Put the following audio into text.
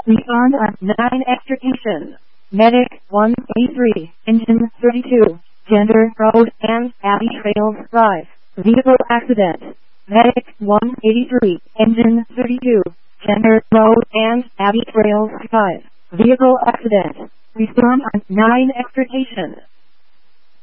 Respond on 9 extrication. Medic 183, engine 32, Gender Road and Abbey Trails Drive. Vehicle accident. Medic 183, engine 32, Gender Road and Abbey Trails Drive. Vehicle accident. Respond on 9 extrication.